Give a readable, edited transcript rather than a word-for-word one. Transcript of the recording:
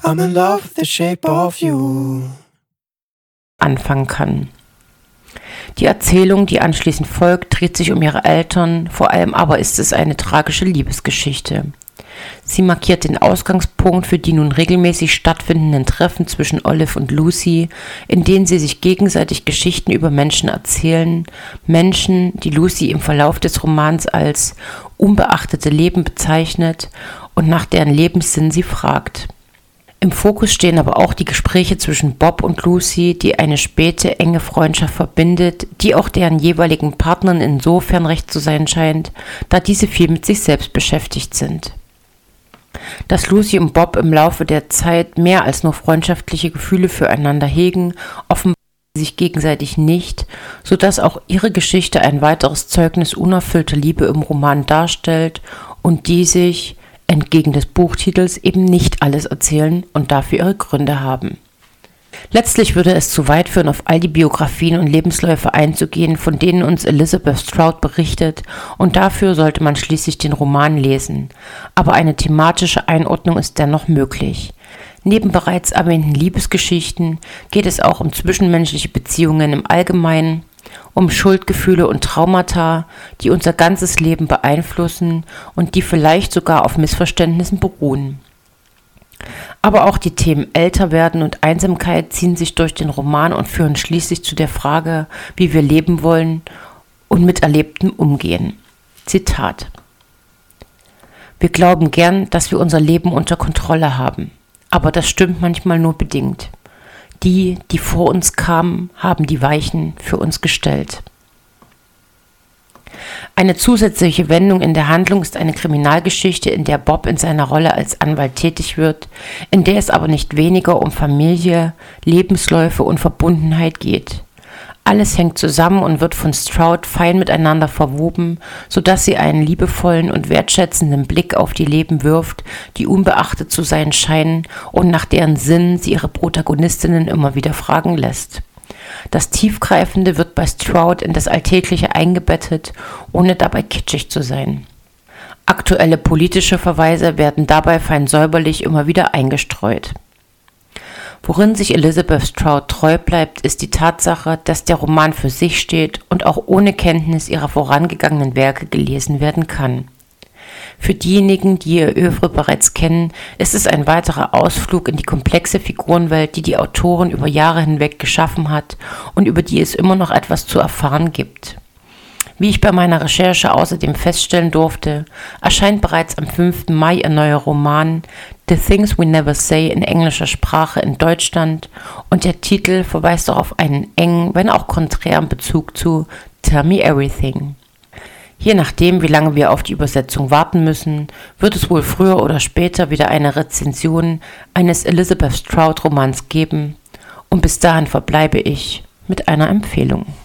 I'm in love with the shape of you. Anfangen kann. Die Erzählung, die anschließend folgt, dreht sich um ihre Eltern, vor allem aber ist es eine tragische Liebesgeschichte. Sie markiert den Ausgangspunkt für die nun regelmäßig stattfindenden Treffen zwischen Olive und Lucy, in denen sie sich gegenseitig Geschichten über Menschen erzählen, Menschen, die Lucy im Verlauf des Romans als unbeachtete Leben bezeichnet und nach deren Lebenssinn sie fragt. Im Fokus stehen aber auch die Gespräche zwischen Bob und Lucy, die eine späte enge Freundschaft verbindet, die auch deren jeweiligen Partnern insofern recht zu sein scheint, da diese viel mit sich selbst beschäftigt sind. Dass Lucy und Bob im Laufe der Zeit mehr als nur freundschaftliche Gefühle füreinander hegen, offenbaren sie sich gegenseitig nicht, sodass auch ihre Geschichte ein weiteres Zeugnis unerfüllter Liebe im Roman darstellt und die sich, entgegen des Buchtitels, eben nicht alles erzählen und dafür ihre Gründe haben. Letztlich würde es zu weit führen, auf all die Biografien und Lebensläufe einzugehen, von denen uns Elizabeth Strout berichtet, und dafür sollte man schließlich den Roman lesen. Aber eine thematische Einordnung ist dennoch möglich. Neben bereits erwähnten Liebesgeschichten geht es auch um zwischenmenschliche Beziehungen im Allgemeinen, um Schuldgefühle und Traumata, die unser ganzes Leben beeinflussen und die vielleicht sogar auf Missverständnissen beruhen. Aber auch die Themen Älterwerden und Einsamkeit ziehen sich durch den Roman und führen schließlich zu der Frage, wie wir leben wollen und mit Erlebtem umgehen. Zitat: Wir glauben gern, dass wir unser Leben unter Kontrolle haben, aber das stimmt manchmal nur bedingt. Die vor uns kamen, haben die Weichen für uns gestellt. Eine zusätzliche Wendung in der Handlung ist eine Kriminalgeschichte, in der Bob in seiner Rolle als Anwalt tätig wird, in der es aber nicht weniger um Familie, Lebensläufe und Verbundenheit geht. Alles hängt zusammen und wird von Strout fein miteinander verwoben, sodass sie einen liebevollen und wertschätzenden Blick auf die Leben wirft, die unbeachtet zu sein scheinen und nach deren Sinn sie ihre Protagonistinnen immer wieder fragen lässt. Das Tiefgreifende wird bei Strout in das Alltägliche eingebettet, ohne dabei kitschig zu sein. Aktuelle politische Verweise werden dabei fein säuberlich immer wieder eingestreut. Worin sich Elizabeth Strout treu bleibt, ist die Tatsache, dass der Roman für sich steht und auch ohne Kenntnis ihrer vorangegangenen Werke gelesen werden kann. Für diejenigen, die ihr Œuvre bereits kennen, ist es ein weiterer Ausflug in die komplexe Figurenwelt, die die Autorin über Jahre hinweg geschaffen hat und über die es immer noch etwas zu erfahren gibt. Wie ich bei meiner Recherche außerdem feststellen durfte, erscheint bereits am 5. Mai ihr neuer Roman The Things We Never Say in englischer Sprache in Deutschland, und der Titel verweist auch auf einen engen, wenn auch konträren Bezug zu Tell Me Everything. Je nachdem, wie lange wir auf die Übersetzung warten müssen, wird es wohl früher oder später wieder eine Rezension eines Elizabeth Strout Romans geben, und bis dahin verbleibe ich mit einer Empfehlung.